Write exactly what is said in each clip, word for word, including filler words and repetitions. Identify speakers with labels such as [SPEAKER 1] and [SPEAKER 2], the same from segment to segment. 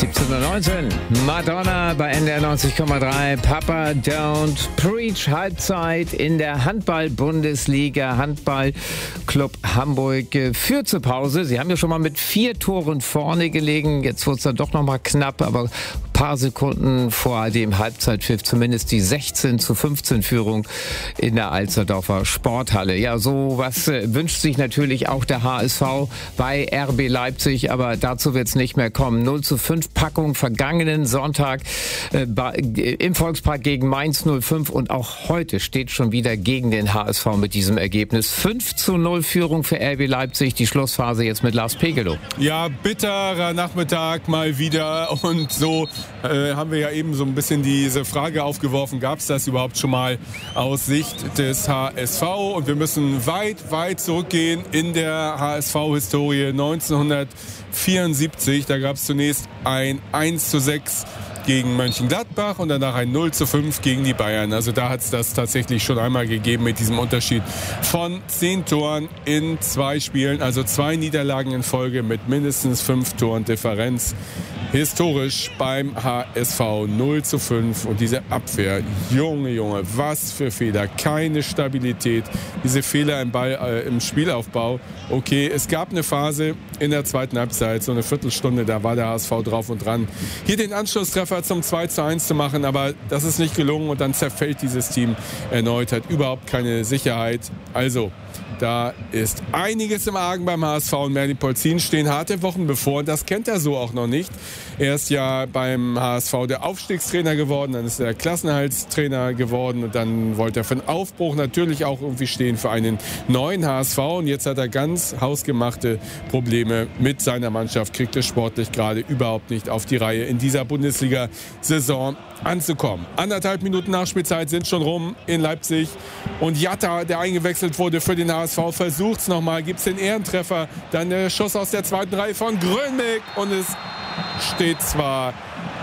[SPEAKER 1] siebzehn Uhr neunzehn. Madonna bei N D R neunzig Komma drei. Papa Don't Preach. Halbzeit in der Handball-Bundesliga. Handballclub Hamburg führt zur Pause. Sie haben ja schon mal mit vier Toren vorne gelegen. Jetzt wurde es dann doch noch mal knapp, aber ein paar Sekunden vor dem Halbzeitpfiff zumindest die sechzehn zu fünfzehn Führung in der Alsterdorfer Sporthalle. Ja, so was äh, wünscht sich natürlich auch der H S V bei R B Leipzig, aber dazu wird es nicht mehr kommen. null zu fünf Packung vergangenen Sonntag äh, bei, im Volkspark gegen Mainz null fünf und auch heute steht schon wieder gegen den H S V mit diesem Ergebnis. fünf zu null Führung für R B Leipzig, die Schlussphase jetzt mit Lars Pegelow.
[SPEAKER 2] Ja, bitterer Nachmittag mal wieder und so äh, haben wir ja eben so ein bisschen diese Frage aufgeworfen, gab es das überhaupt schon mal aus Sicht des H S V? Und wir müssen weit, weit zurückgehen in der H S V-Historie. neunzehnhundertvierundsiebzig, da gab es zunächst ein eins zu sechs gegen Mönchengladbach und danach ein null zu fünf gegen die Bayern. Also da hat es das tatsächlich schon einmal gegeben mit diesem Unterschied von zehn Toren in zwei Spielen. Also zwei Niederlagen in Folge mit mindestens fünf Toren Differenz. Historisch beim H S V null zu fünf und diese Abwehr, Junge, Junge, was für Fehler, keine Stabilität, diese Fehler im, Ball, äh, im Spielaufbau. Okay, es gab eine Phase in der zweiten Halbzeit, so eine Viertelstunde, da war der H S V drauf und dran, hier den Anschlusstreffer zum zwei zu eins zu machen, aber das ist nicht gelungen und dann zerfällt dieses Team erneut, hat überhaupt keine Sicherheit. Also, da ist einiges im Argen beim H S V und Merlin Polzin stehen harte Wochen bevor und das kennt er so auch noch nicht. Er ist ja beim H S V der Aufstiegstrainer geworden, dann ist er Klassenerhaltstrainer geworden und dann wollte er für den Aufbruch natürlich auch irgendwie stehen für einen neuen H S V und jetzt hat er ganz hausgemachte Probleme mit seiner Mannschaft, kriegt es sportlich gerade überhaupt nicht auf die Reihe in dieser Bundesliga-Saison anzukommen. Anderthalb Minuten Nachspielzeit sind schon rum in Leipzig und Jatta, der eingewechselt wurde für den H S V, versucht es nochmal, gibt es den Ehrentreffer, dann der Schuss aus der zweiten Reihe von Grönbeck und es steht zwar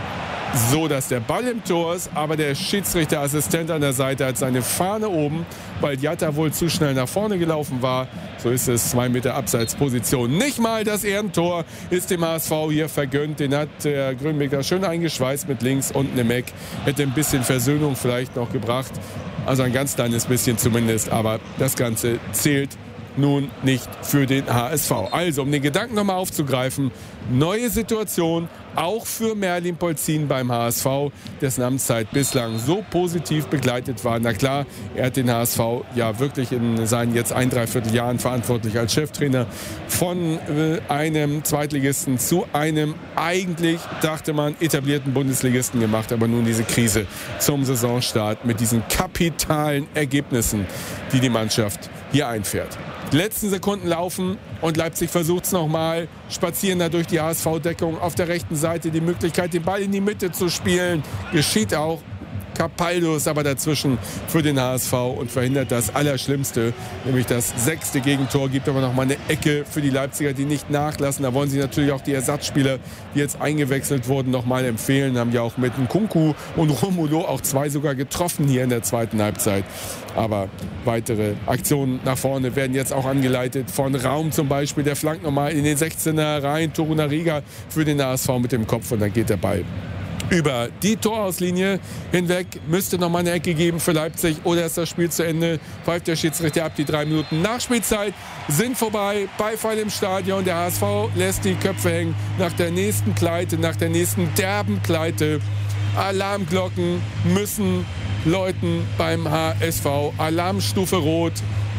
[SPEAKER 2] so, dass der Ball im Tor ist, aber der Schiedsrichterassistent an der Seite hat seine Fahne oben, weil Jatta wohl zu schnell nach vorne gelaufen war. So ist es, zwei Meter Abseitsposition. Nicht mal das Ehrentor ist dem H S V hier vergönnt. Den hat der Grönbeck da schön eingeschweißt mit links und einem Eck. Hätte ein bisschen Versöhnung vielleicht noch gebracht. Also ein ganz kleines bisschen zumindest. Aber das Ganze zählt nun nicht für den H S V. Also, um den Gedanken nochmal aufzugreifen, neue Situation, auch für Merlin Polzin beim H S V, dessen Amtszeit bislang so positiv begleitet war. Na klar, er hat den H S V ja wirklich in seinen jetzt ein Dreivierteljahren verantwortlich als Cheftrainer von äh, einem Zweitligisten zu einem eigentlich, dachte man, etablierten Bundesligisten gemacht. Aber nun diese Krise zum Saisonstart mit diesen kapitalen Ergebnissen, die die Mannschaft hier einfährt. Die letzten Sekunden laufen und Leipzig versucht es nochmal, spazieren da durch die H S V-Deckung auf der rechten Seite, die Möglichkeit, den Ball in die Mitte zu spielen. Geschieht auch. Capaldo ist aber dazwischen für den H S V und verhindert das Allerschlimmste, nämlich das sechste Gegentor. Gibt aber noch mal eine Ecke für die Leipziger, die nicht nachlassen. Da wollen sie natürlich auch die Ersatzspieler, die jetzt eingewechselt wurden, noch mal empfehlen. Haben ja auch mit Nkunku und Romulo auch zwei sogar getroffen hier in der zweiten Halbzeit. Aber weitere Aktionen nach vorne werden jetzt auch angeleitet von Raum zum Beispiel. Der flankt nochmal in den sechzehner rein. Torunariga für den H S V mit dem Kopf und dann geht der Ball über die Torauslinie hinweg. Müsste noch mal eine Ecke geben für Leipzig oder ist das Spiel zu Ende? Pfeift der Schiedsrichter ab. Die drei Minuten Nachspielzeit sind vorbei. Beifall im Stadion. Der H S V lässt die Köpfe hängen nach der nächsten Pleite, nach der nächsten derben Pleite. Alarmglocken müssen läuten beim H S V. Alarmstufe Rot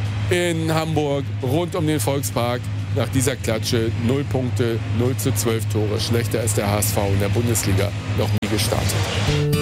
[SPEAKER 2] in Hamburg rund um den Volkspark. Nach dieser Klatsche null Punkte, null zu zwölf Tore. Schlechter ist der H S V in der Bundesliga noch nie gestartet.